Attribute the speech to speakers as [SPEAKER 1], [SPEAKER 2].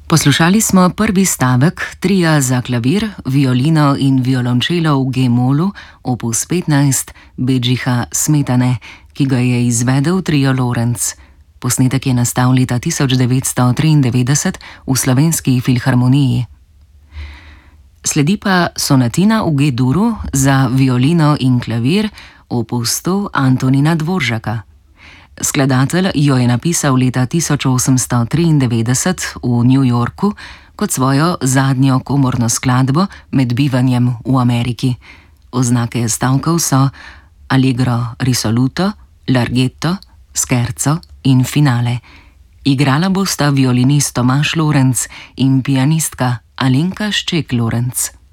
[SPEAKER 1] Poslušali smo prvi stavek tria za klavir, violino in violončelo v G-molu, opus 15 Bedžiha Smetane, ki ga je izvedel trio Lorenz. Posnetek je nastal leta 1993 v Slovenski filharmoniji. Sledi pa sonatina v G-duru za violino in klavir, opus 100 Antonina Dvoržaka. Skladatelj jo je napisal leta 1893 v New Yorku kot svojo zadnjo komorno skladbo med bivanjem v Ameriki. Oznake stavkov so allegro risoluto, larghetto, scherzo in finale. Igrala bosta violinist Tomaž Lorenz in pianistka Alenka Šček Lorenz.